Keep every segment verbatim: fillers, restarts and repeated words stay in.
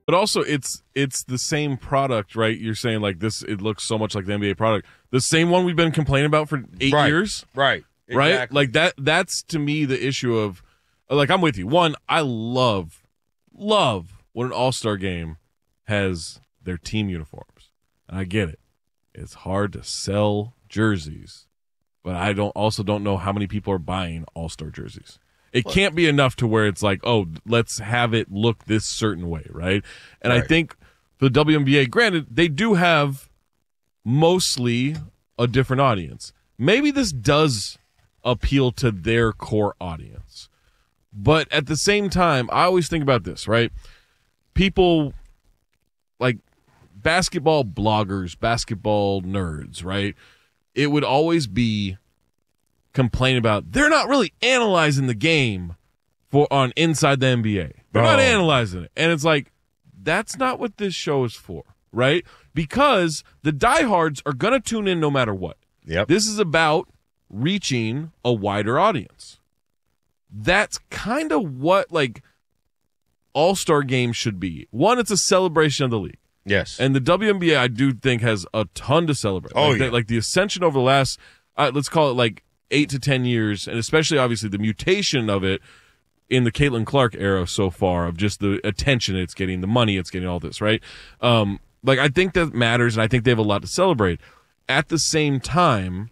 But also, it's it's the same product, right? You're saying like this, it looks so much like the N B A product. The same one we've been complaining about for eight right. years. Right. Right? Exactly. Like that. That's, to me, the issue of, like, I'm with you. One, I love, love when an all-star game has their team uniforms. And I get it. It's hard to sell jerseys. But I don't also don't know how many people are buying all-star jerseys. It what? can't be enough to where it's like, oh, let's have it look this certain way, right? And right. I think for the W N B A, granted, they do have mostly a different audience. Maybe this does appeal to their core audience. But at the same time, I always think about this, right? People like basketball bloggers, basketball nerds, right? It would always be complain about they're not really analyzing the game for on Inside the N B A. They're oh. not analyzing it. And it's like, that's not what this show is for, right? Because the diehards are going to tune in no matter what. Yep. This is about reaching a wider audience. That's kind of what like all-star games should be. One, it's a celebration of the league. Yes. And the W N B A, I do think, has a ton to celebrate. Oh, like, yeah. the, like the ascension over the last, uh, let's call it like eight to ten years, and especially obviously the mutation of it in the Caitlin Clark era so far of just the attention it's getting, the money it's getting, all this, right? Um, like I think that matters, and I think they have a lot to celebrate. At the same time,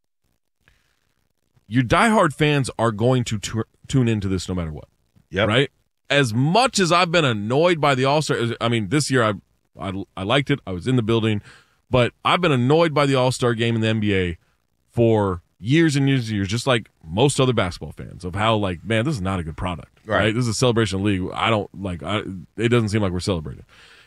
your diehard fans are going to t- tune into this no matter what. Yep. Right? As much as I've been annoyed by the All-Star, I mean, this year I, I I liked it. I was in the building. But I've been annoyed by the All-Star game in the N B A for years and years and years, just like most other basketball fans, of how, like, man, this is not a good product. Right? right? This is a celebration league. I don't, like, I, it doesn't seem like we're celebrating.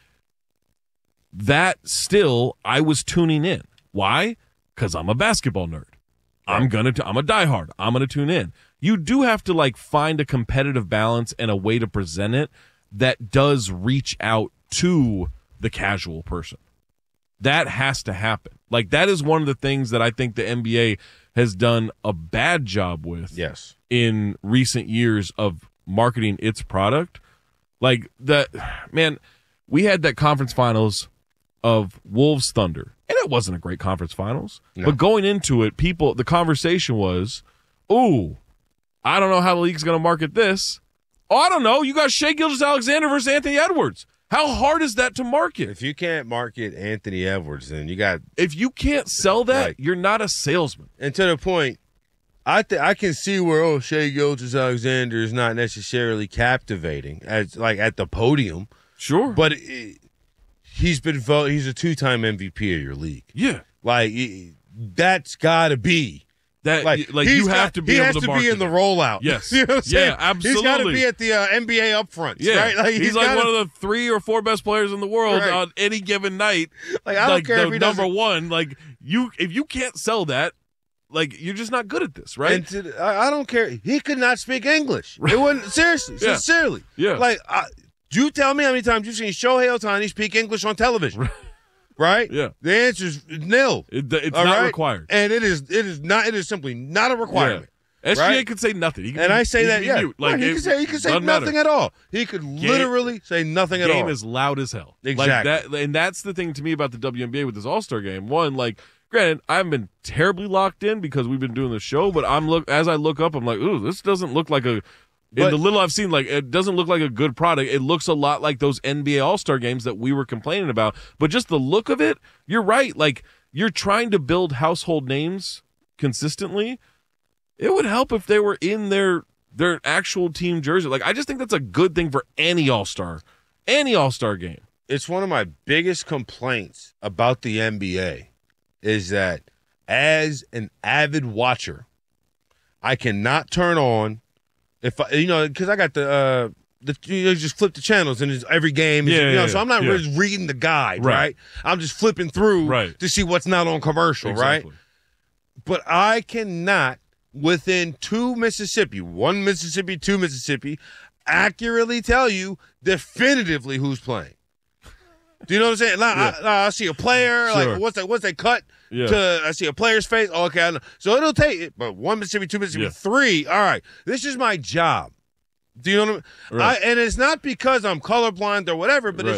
That still, I was tuning in. Why? Because I'm a basketball nerd. I'm gonna. T- I'm a diehard. I'm gonna tune in. You do have to like find a competitive balance and a way to present it that does reach out to the casual person. That has to happen. Like that is one of the things that I think the N B A has done a bad job with. Yes. In recent years of marketing its product, like that. Man, we had that conference finals of Wolves Thunder. And it wasn't a great conference finals. No. But going into it, people, the conversation was, ooh, I don't know how the league's going to market this. Oh, I don't know. You got Shai Gilgeous-Alexander versus Anthony Edwards. How hard is that to market? If you can't market Anthony Edwards, then you got... If you can't sell that, like, you're not a salesman. And to the point, I th- I can see where, oh, Shai Gilgeous-Alexander is not necessarily captivating as like at the podium. Sure. But... It, He's been voted. He's a two-time M V P of your league. Yeah, like that's got to be that. Like, like you have got, to be. He able has to, to be in the rollout. Yes, you know what I'm yeah, saying? absolutely. He's got to be at the uh, N B A upfronts. Yeah, right? Like, he's, he's like gotta, one of the three or four best players in the world right. on any given night. Like I don't like, care the if he number doesn't. one. Like you, if you can't sell that, like you're just not good at this, right? And to, I, I don't care. He could not speak English. It wasn't seriously, yeah. sincerely. Yeah, like I, you tell me how many times you've seen Shohei Ohtani speak English on television. Right? Yeah. The answer is nil. It, it's All not right? required. And it is it is not it is simply not a requirement. Yeah. S G A right? could say nothing. He could and be, I say that, yeah. Mute. Like, right. He it, could say he could say nothing matter. at all. He could game, literally say nothing at all. Game is loud as hell. Exactly. Like that, and that's the thing to me about the W N B A with this All-Star game. One, like, granted, I haven't been terribly locked in because we've been doing the show, but I'm look as I look up, I'm like, ooh, this doesn't look like a In but, the little I've seen, like, it doesn't look like a good product. It looks a lot like those N B A All-Star games that we were complaining about. But just the look of it, you're right. Like, you're trying to build household names consistently. It would help if they were in their their actual team jersey. Like, I just think that's a good thing for any All-Star, any All-Star game. It's one of my biggest complaints about the N B A is that as an avid watcher, I cannot turn on if I, you know, because I got the uh, the you know, just flip the channels and it's every game. Is, yeah, you know, yeah, so I'm not yeah. really reading the guide, right. right? I'm just flipping through right. to see what's not on commercial, exactly. right? But I cannot, within two Mississippi, one Mississippi, two Mississippi, accurately tell you definitively who's playing. Do you know what I'm saying? Like, yeah. I, I see a player, sure. like what's that? What's that cut? Yeah. To I see a player's face. Oh, okay, I know. So it'll take it, but one Mississippi, two Mississippi, yeah. three. All right, this is my job. Do you know what I mean? Right. I, and it's not because I'm colorblind or whatever, but right. it's